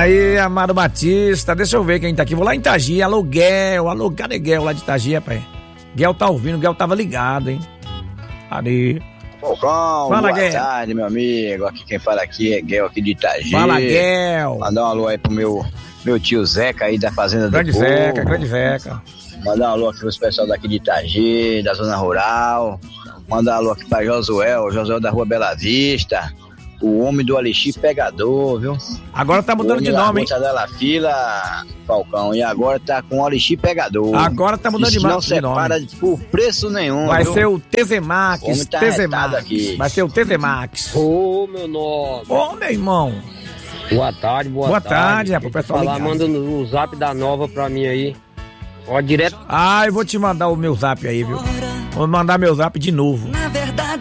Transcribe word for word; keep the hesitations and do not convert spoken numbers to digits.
Aí, Amado Batista, deixa eu ver quem tá aqui. Vou lá em Itagia, alô, Guel. Alô, cadê Guel lá de Itagia, pai? Guel tá ouvindo, Guel tava ligado, hein? Ali. Falcão, fala, boa Guel. tarde, meu amigo. Aqui quem fala aqui é Guel aqui de Itagia. Fala, Guel. Mandar um alô aí pro meu, meu tio Zeca aí da Fazenda grande do Povo. Grande Zeca, grande Zeca. Mandar um alô aqui pros pessoal daqui de Itagia, da zona rural. Mandar um alô aqui pra Josué, o Josué da Rua Bela Vista. O homem do Alixir Pegador, viu? Agora tá mudando de nome, hein? Dela fila, Falcão, e agora tá com o Alixir Pegador. Agora tá mudando de nome. Não separa por preço nenhum. Vai viu? ser o T Z Max, tá T Z Max. Vai ser o T Z Max. Ô, meu nome. Ô, meu irmão. Boa tarde, boa, boa tarde. Boa tarde, rapaz, pessoal. Falar, manda o zap da Nova pra mim aí. Ó, direto. Ah, eu vou te mandar o meu zap aí, viu? Vou mandar meu zap de novo.